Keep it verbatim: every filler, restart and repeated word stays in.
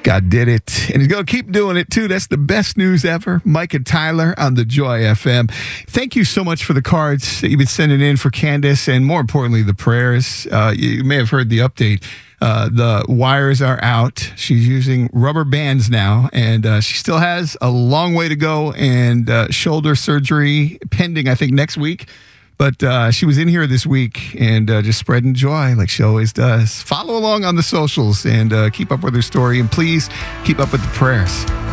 God did it. And he's going to keep doing it, too. That's the best news ever. Mike and Tyler on the Joy F M. Thank you so much for the cards that you've been sending in for Candace, and more importantly, the prayers. Uh, you may have heard the update. Uh, the wires are out. She's using rubber bands now, and uh, she still has a long way to go, and uh, shoulder surgery pending, I think, next week. But uh, she was in here this week and uh, just spreading joy like she always does. Follow along on the socials and uh, keep up with her story. And please keep up with the prayers.